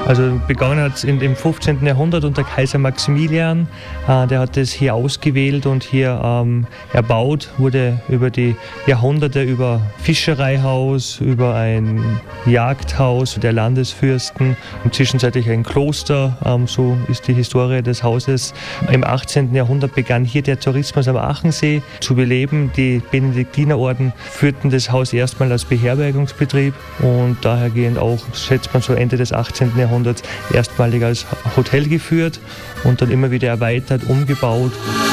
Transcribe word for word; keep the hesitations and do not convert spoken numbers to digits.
Also begonnen hat es im fünfzehnten Jahrhundert unter Kaiser Maximilian. Äh, der hat es hier ausgewählt und hier ähm, erbaut, wurde über die Jahrhunderte über Fischereihaus, über ein Jagdhaus der Landesfürsten und zwischenzeitlich ein Kloster. Ähm, so ist die Historie des Hauses. Im achtzehnten Jahrhundert begann hier der Tourismus am Achensee zu beleben. Die Benediktinerorden führten das Haus erstmal als Beherbergungsbetrieb und dahergehend auch, schätzt man so Ende des achtzehnten Jahrhunderts, erstmalig als Hotel geführt und dann immer wieder erweitert, umgebaut.